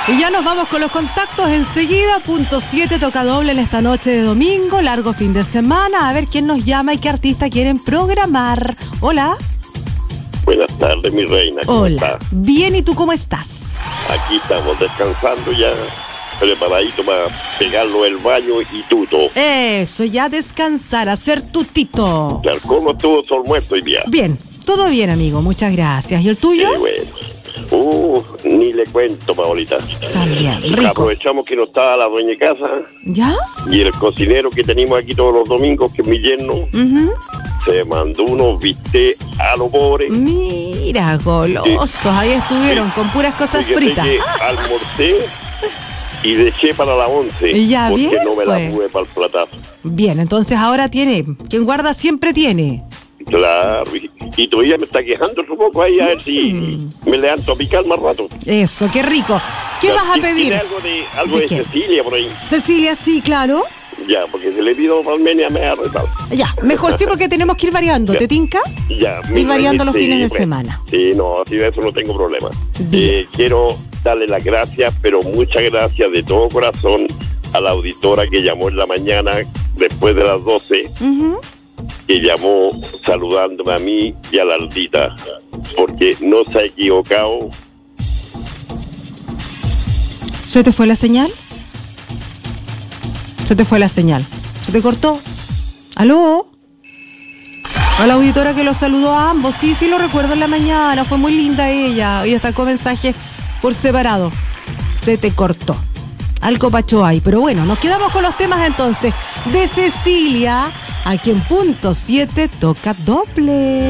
Y ya nos vamos con los contactos enseguida. Punto 7 toca doble en esta noche de domingo, largo fin de semana. A ver quién nos llama y qué artista quieren programar. Hola. Buenas tardes, mi reina. ¿Cómo Hola. estás? Bien, ¿y tú cómo estás? Aquí estamos descansando ya, preparadito para pegarlo el baño y tuto. Eso, ya descansar, hacer tutito. Claro, ¿cómo estuvo Sol Muerto hoy día? Bien, todo bien, amigo, muchas gracias. ¿Y el tuyo? Qué bueno. Ni le cuento, Paolita. También, rico. Aprovechamos que no estaba la dueña de casa ¿Ya? y el cocinero que tenemos aquí todos los domingos, que es mi yerno, se mandó unos bistecs a lo pobre. Mira, golosos, ahí estuvieron con puras cosas Fíjate fritas. que almorcé y deché para la 11. Ya, porque bien, no me la pues. pude para el platazo. Bien, entonces ahora tiene, quien guarda siempre tiene. Claro, y todavía me está quejando un poco ahí a ver si me levanto a picar más rato. Eso, qué rico. ¿Qué vas a pedir? ¿Tiene algo ¿De de qué? Cecilia por ahí? Cecilia, sí, claro. Ya, porque si le pido Palmenia me ha retado. Ya, mejor sí porque tenemos que ir variando, Ya. ¿te tinca? Ya, Ir variando los sí, fines de pues, semana. Sí, no, así de eso no tengo problema. Bien. Quiero darle las gracias, pero muchas gracias de todo corazón a la auditora que llamó en la mañana después de las 12. Que llamó saludándome a mí y a la Aldita, porque no se ha equivocado. ¿Se te fue la señal? Se te fue la señal. ¿Se te cortó? ¿Aló? A la auditora que los saludó a ambos. Sí, lo recuerdo en la mañana. Fue muy linda ella. Y destacó mensajes por separado. Se te cortó. Algo pacho hay. Pero bueno, nos quedamos con los temas entonces de Cecilia, aquí en punto 7 toca doble.